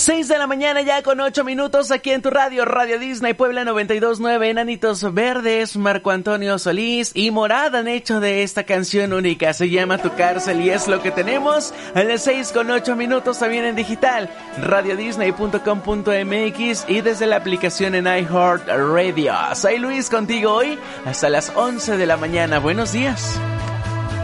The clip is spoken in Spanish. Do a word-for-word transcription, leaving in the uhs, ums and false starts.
seis de la mañana ya con ocho minutos aquí en tu radio, Radio Disney Puebla noventa y dos punto nueve. Enanitos Verdes, Marco Antonio Solís y Morada han hecho de esta canción única. Se llama Tu Cárcel y es lo que tenemos a las seis con ocho minutos también en digital, radio disney punto com punto m x y desde la aplicación en iHeartRadio. Soy Luis contigo hoy hasta las once de la mañana. Buenos días.